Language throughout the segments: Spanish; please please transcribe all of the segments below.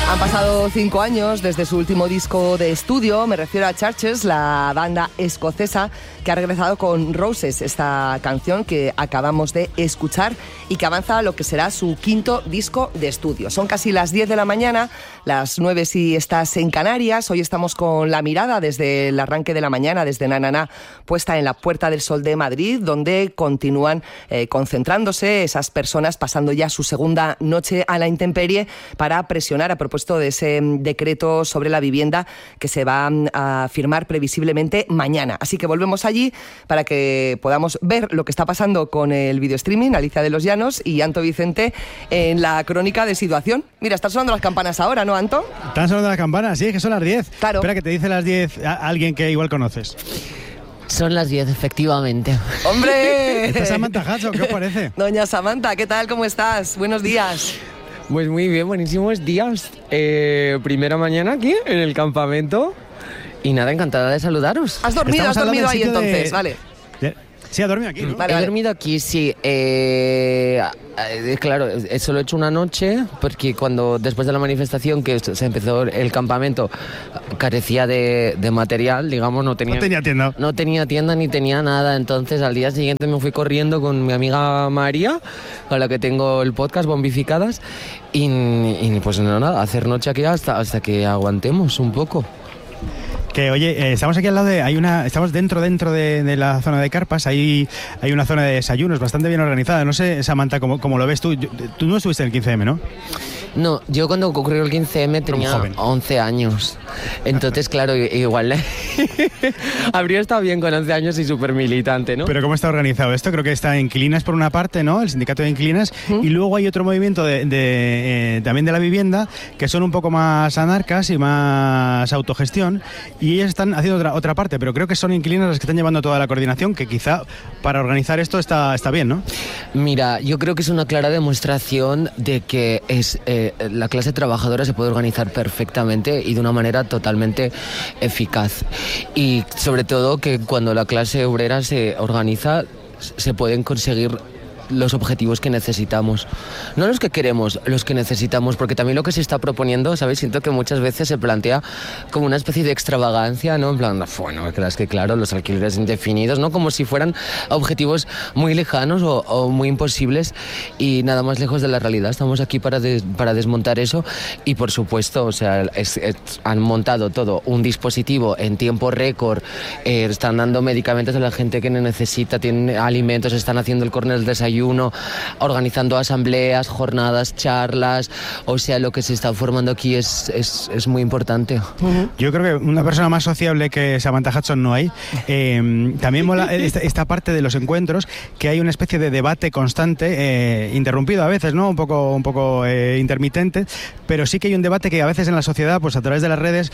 Han pasado 5 años desde su último disco de estudio, me refiero a Churches, la banda escocesa que ha regresado con Roses, esta canción que acabamos de escuchar y que avanza a lo que será su 5º disco de estudio. Son casi las 10 de la mañana, las 9 si estás en Canarias. Hoy estamos con la mirada desde el arranque de la mañana, desde Nananá, puesta en la Puerta del Sol de Madrid, donde continúan concentrándose esas personas pasando ya su segunda noche a la intemperie para presionar a propósito de ese decreto sobre la vivienda que se va a firmar previsiblemente mañana. Así que volvemos allí para que podamos ver lo que está pasando con el video streaming. Alicia de los Llanos y Anto Vicente en la crónica de situación. Mira, están sonando las campanas ahora, ¿no, Anto? Están sonando las campanas, sí, es que son las 10. Claro. Espera, que te dice las 10 alguien que igual conoces. Son las 10, efectivamente. ¡Hombre! ¿Está Samantha Hudson? ¿Qué os parece? Doña Samantha, ¿qué tal? ¿Cómo estás? Buenos días. Pues muy bien, buenísimos días. Primera mañana aquí en el campamento. Y nada, encantada de saludaros. ¿Has dormido ahí entonces? Vale. Sí, ha dormido aquí, ¿no? Vale. He dormido aquí, sí. Claro, eso lo he hecho una noche porque después de la manifestación que se empezó el campamento, carecía de material, digamos, no tenía tienda. No tenía tienda ni tenía nada. Entonces al día siguiente me fui corriendo con mi amiga María, con la que tengo el podcast Bombificadas, y pues nada, hacer noche aquí hasta que aguantemos un poco. Que oye, estamos aquí al lado estamos dentro de la zona de carpas, hay una zona de desayunos bastante bien organizada. No sé, Samantha, ¿cómo lo ves tú? Tú no estuviste en el 15M, ¿no? No, yo cuando ocurrió el 15M tenía 11 años. Entonces, claro, igual habría estado bien con 11 años y súper militante, ¿no? Pero ¿cómo está organizado esto? Creo que está Inquilinas por una parte, ¿no? El sindicato de Inquilinas. Y luego hay otro movimiento también de la vivienda, que son un poco más anarcas y más autogestión. Y ellas están haciendo otra parte, pero creo que son Inquilinas las que están llevando toda la coordinación, que quizá para organizar esto está bien, ¿no? Mira, yo creo que es una clara demostración de que la clase trabajadora se puede organizar perfectamente y de una manera totalmente eficaz. Y sobre todo que cuando la clase obrera se organiza, se pueden conseguir los objetivos que necesitamos. No los que queremos, los que necesitamos, porque también lo que se está proponiendo, ¿sabes? Siento que muchas veces se plantea como una especie de extravagancia, ¿no? En plan, bueno, es que claro, los alquileres indefinidos, ¿no? Como si fueran objetivos muy lejanos o muy imposibles y nada más lejos de la realidad. Estamos aquí para desmontar eso y, por supuesto, o sea, han montado todo un dispositivo en tiempo récord, están dando medicamentos a la gente que necesita, tienen alimentos, están haciendo el córner del desayuno, organizando asambleas, jornadas, charlas. O sea, lo que se está formando aquí es muy importante. Yo creo que una persona más sociable que Samantha Hudson no hay. También mola esta parte de los encuentros, que hay una especie de debate constante, interrumpido a veces, ¿no? Un poco intermitente, pero sí que hay un debate que a veces en la sociedad, pues a través de las redes,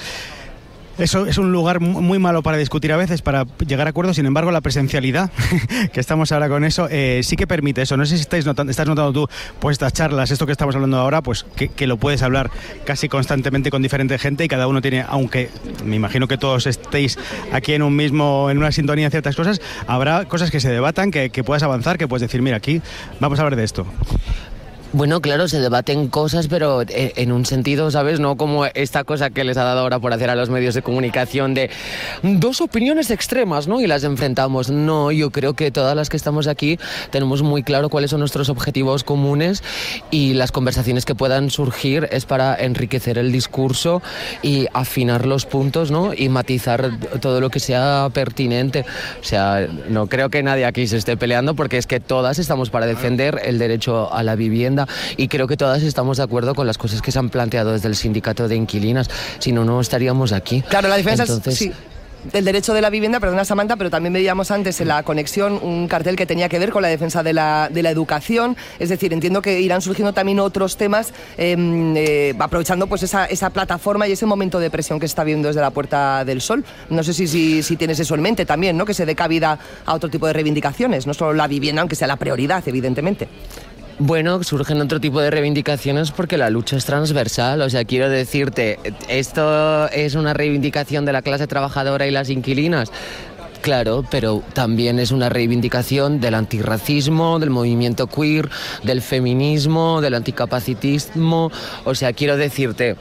eso es un lugar muy malo para discutir a veces, para llegar a acuerdos. Sin embargo, la presencialidad, que estamos ahora con eso, sí que permite eso. No sé si estás notando tú, pues estas charlas, esto que estamos hablando ahora, pues que lo puedes hablar casi constantemente con diferente gente y cada uno tiene, aunque me imagino que todos estéis aquí en una sintonía en ciertas cosas, habrá cosas que se debatan, que puedas avanzar, que puedes decir, mira, aquí vamos a hablar de esto. Bueno, claro, se debaten cosas, pero en un sentido, ¿sabes? No como esta cosa que les ha dado ahora por hacer a los medios de comunicación de dos opiniones extremas, ¿no? Y las enfrentamos. No, yo creo que todas las que estamos aquí tenemos muy claro cuáles son nuestros objetivos comunes y las conversaciones que puedan surgir es para enriquecer el discurso y afinar los puntos, ¿no? Y matizar todo lo que sea pertinente. O sea, no creo que nadie aquí se esté peleando porque es que todas estamos para defender el derecho a la vivienda. Y creo que todas estamos de acuerdo con las cosas que se han planteado desde el sindicato de inquilinas, si no, no estaríamos aquí. Claro, la defensa es... Sí. Del derecho de la vivienda, perdona Samantha, pero también veíamos antes en la conexión un cartel que tenía que ver con la defensa de la educación. Es decir, entiendo que irán surgiendo también otros temas aprovechando pues esa plataforma y ese momento de presión que se está viendo desde la Puerta del Sol. No sé si tienes eso en mente también, ¿no? Que se dé cabida a otro tipo de reivindicaciones, no solo la vivienda, aunque sea la prioridad, evidentemente. Bueno, surgen otro tipo de reivindicaciones porque la lucha es transversal. O sea, quiero decirte, esto es una reivindicación de la clase trabajadora y las inquilinas. claro, pero también es una reivindicación del antirracismo, del movimiento queer, del feminismo, del anticapacitismo. O sea, quiero decirte,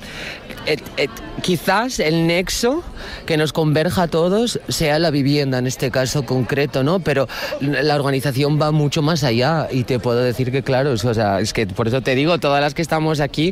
quizás el nexo que nos converja a todos sea la vivienda en este caso concreto, ¿no? Pero la organización va mucho más allá y te puedo decir que, claro, o sea, es que por eso te digo, todas las que estamos aquí.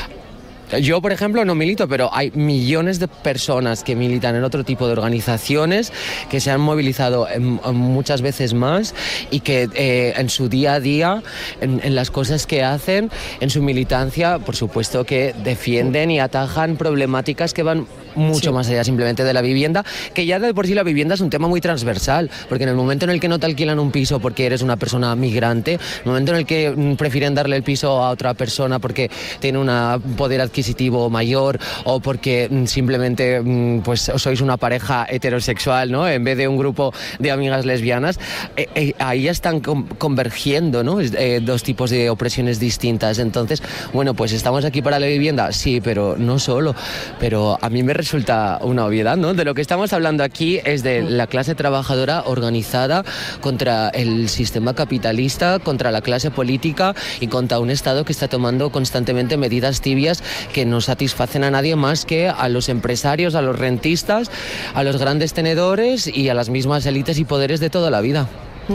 Yo, por ejemplo, no milito, pero hay millones de personas que militan en otro tipo de organizaciones que se han movilizado muchas veces más y que en su día a día, en las cosas que hacen, en su militancia, por supuesto que defienden y atajan problemáticas que van mucho más allá simplemente de la vivienda, que ya de por sí la vivienda es un tema muy transversal, porque en el momento en el que no te alquilan un piso porque eres una persona migrante, en el momento en el que prefieren darle el piso a otra persona porque tiene un poder adquisitivo mayor o porque simplemente pues sois una pareja heterosexual, ¿no? En vez de un grupo de amigas lesbianas, ahí ya están convergiendo, ¿no? Dos tipos de opresiones distintas. Entonces, bueno, pues estamos aquí para la vivienda, sí, pero no solo, pero a mí me resulta una obviedad, ¿no? De lo que estamos hablando aquí es de la clase trabajadora organizada contra el sistema capitalista, contra la clase política y contra un Estado que está tomando constantemente medidas tibias que no satisfacen a nadie más que a los empresarios, a los rentistas, a los grandes tenedores y a las mismas élites y poderes de toda la vida.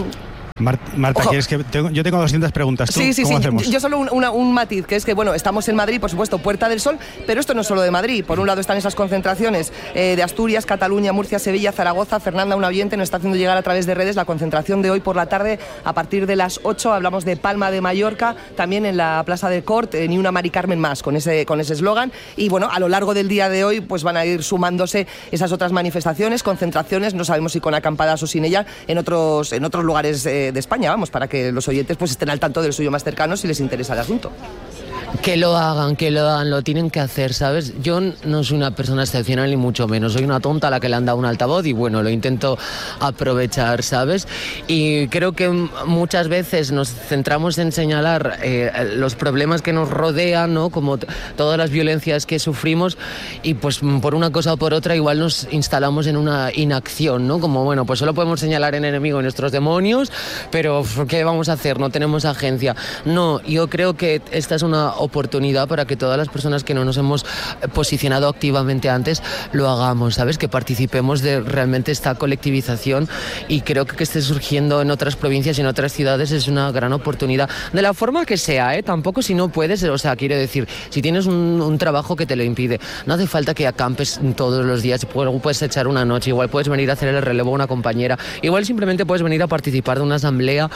Marta, ¿quieres que yo tengo 200 preguntas? ¿Tú? Sí. ¿Cómo hacemos? Yo solo un matiz, que es que, bueno, estamos en Madrid, por supuesto, Puerta del Sol, pero esto no es solo de Madrid. Por un lado están esas concentraciones de Asturias, Cataluña, Murcia, Sevilla, Zaragoza. Fernanda, un oyente, nos está haciendo llegar a través de redes la concentración de hoy por la tarde a partir de las 8. Hablamos de Palma de Mallorca, también en la Plaza de Cort, ni una Mari Carmen más, con ese eslogan. Y bueno, a lo largo del día de hoy pues van a ir sumándose esas otras manifestaciones, concentraciones, no sabemos si con acampadas o sin ellas, en otros lugares de España, vamos, para que los oyentes pues estén al tanto del suyo más cercano si les interesa el asunto. Que lo hagan, lo tienen que hacer, ¿sabes? Yo no soy una persona excepcional ni mucho menos, soy una tonta a la que le han dado un altavoz y bueno, lo intento aprovechar, ¿sabes? Y creo que muchas veces nos centramos en señalar los problemas que nos rodean, ¿no? Como todas las violencias que sufrimos y pues por una cosa o por otra igual nos instalamos en una inacción, ¿no? Como bueno, pues solo podemos señalar en enemigo nuestros demonios, pero ¿qué vamos a hacer? No tenemos agencia. No, yo creo que esta es una oportunidad para que todas las personas que no nos hemos posicionado activamente antes lo hagamos, ¿sabes? Que participemos de realmente esta colectivización y creo que esté surgiendo en otras provincias y en otras ciudades es una gran oportunidad, de la forma que sea, ¿eh? Tampoco si no puedes, o sea, quiero decir, si tienes un trabajo que te lo impide, no hace falta que acampes todos los días, puedes echar una noche, igual puedes venir a hacer el relevo a una compañera, igual simplemente puedes venir a participar de una asamblea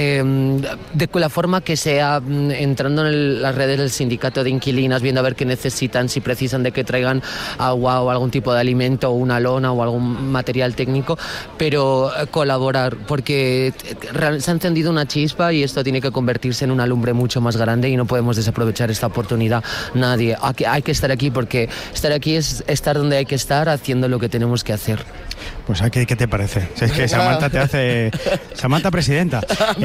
de la forma que sea, entrando en las redes del sindicato de inquilinas, viendo a ver qué necesitan, si precisan de que traigan agua o algún tipo de alimento o una lona o algún material técnico, pero colaborar, porque se ha encendido una chispa y esto tiene que convertirse en una lumbre mucho más grande y no podemos desaprovechar esta oportunidad nadie. Hay que estar aquí porque estar aquí es estar donde hay que estar haciendo lo que tenemos que hacer. Pues ¿qué te parece? Si es que Samantha te hace... Samantha presidenta.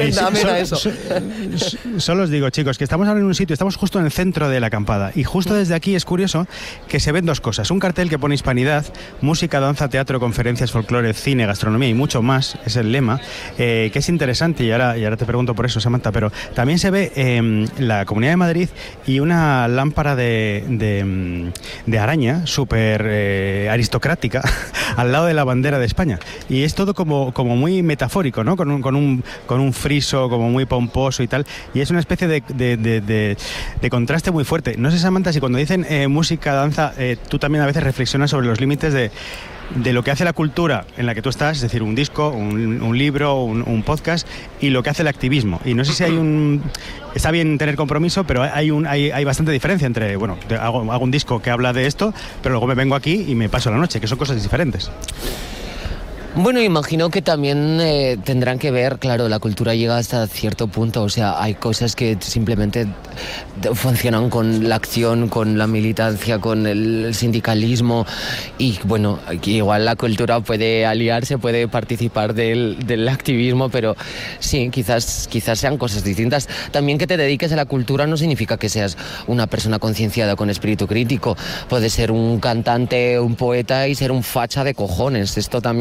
Solo os digo, chicos, que estamos ahora en un sitio, estamos justo en el centro de la acampada y justo desde aquí es curioso que se ven dos cosas. Un cartel que pone hispanidad, música, danza, teatro, conferencias, folclore, cine, gastronomía y mucho más, es el lema, que es interesante y ahora te pregunto por eso, Samantha, pero también se ve la Comunidad de Madrid y una lámpara de araña súper aristocrática al lado de la bandera de España y es todo como muy metafórico, ¿no? Con un friso como muy pomposo y tal, y es una especie de contraste muy fuerte. No sé, Samantha, si cuando dicen música, danza, tú también a veces reflexionas sobre los límites de lo que hace la cultura en la que tú estás, es decir, un disco, un libro, un podcast, y lo que hace el activismo. Y no sé si hay está bien tener compromiso, pero hay bastante diferencia entre, bueno, hago un disco que habla de esto, pero luego me vengo aquí y me paso la noche, que son cosas diferentes. Bueno, imagino que también tendrán que ver, claro, la cultura llega hasta cierto punto, o sea, hay cosas que simplemente funcionan con la acción, con la militancia, con el sindicalismo y bueno, igual la cultura puede aliarse, puede participar del activismo, pero sí, quizás sean cosas distintas. También que te dediques a la cultura no significa que seas una persona concienciada con espíritu crítico, puedes ser un cantante, un poeta y ser un facha de cojones, esto también, claro,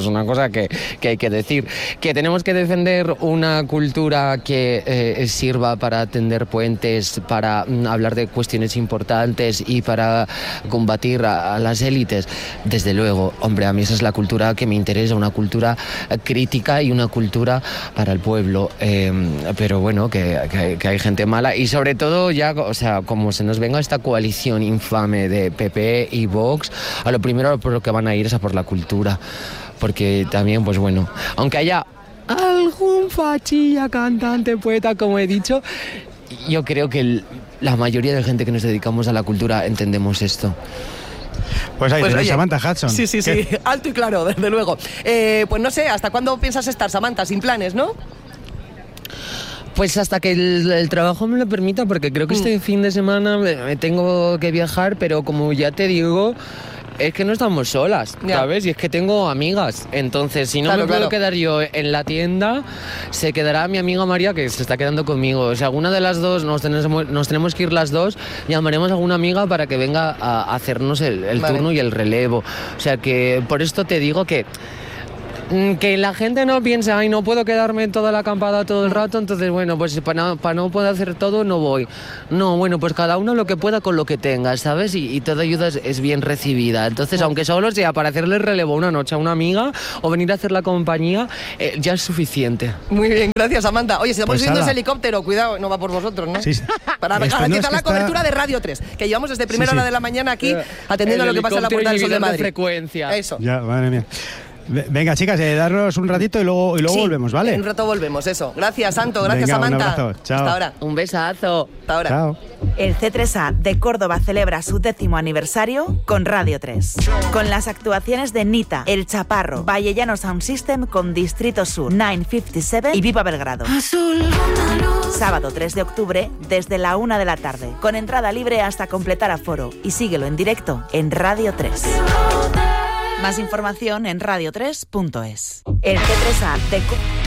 una cosa que hay que decir. Que tenemos que defender una cultura que sirva para tender puentes, para hablar de cuestiones importantes y para combatir a las élites. Desde luego, hombre, a mí esa es la cultura que me interesa, una cultura crítica y una cultura para el pueblo. Pero bueno, que hay gente mala y sobre todo ya, o sea, como se nos venga esta coalición infame de PP y Vox, a lo primero por lo que van a ir es a por la cultura, porque también, pues bueno, aunque haya algún fachilla, cantante, poeta, como he dicho, yo creo que la mayoría de gente que nos dedicamos a la cultura entendemos esto. Pues ahí tenéis, oye, Samantha Hudson. Sí, alto y claro, desde luego. Pues no sé, ¿hasta cuándo piensas estar, Samantha? Sin planes, ¿no? Pues hasta que el trabajo me lo permita, porque creo que este fin de semana me tengo que viajar, pero como ya te digo, es que no estamos solas, ¿sabes? Y es que tengo amigas. Entonces, si no me puedo quedar yo en la tienda, se quedará mi amiga María, que se está quedando conmigo. O sea, alguna de las dos, nos tenemos que ir las dos, llamaremos a alguna amiga para que venga a hacernos el turno y el relevo. O sea, que por esto te digo que la gente no piense, ay, no puedo quedarme en toda la acampada todo el rato, entonces, bueno, pues para no poder hacer todo, no voy. No, bueno, pues cada uno lo que pueda con lo que tenga, ¿sabes? Y toda ayuda es bien recibida. Entonces, aunque solo sea para hacerle relevo una noche a una amiga o venir a hacer la compañía, ya es suficiente. Muy bien, gracias, Samantha. Oye, si estamos Pues viendo ese ala. helicóptero, cuidado, no va por vosotros, ¿no? Sí. Para garantizar la cobertura de Radio 3, que llevamos desde primera hora de la mañana aquí atendiendo a lo que pasa en la Puerta del Sol de Madrid. Frecuencia. Eso. Ya, madre mía. Venga, chicas, darnos un ratito y luego volvemos, ¿vale? En un rato volvemos, eso. Gracias, Santo. Gracias, Venga, Samantha. un abrazo. Chao. Hasta ahora. Un besazo. Hasta ahora. Chao. El C3A de Córdoba celebra su 10º aniversario con Radio 3. Con las actuaciones de Nita, El Chaparro, Vallellano Sound System con Distrito Sur, 957 y Viva Belgrado. Sábado 3 de octubre desde la 1 de la tarde. Con entrada libre hasta completar aforo. Y síguelo en directo en Radio 3. Más información en radio3.es. El C3A de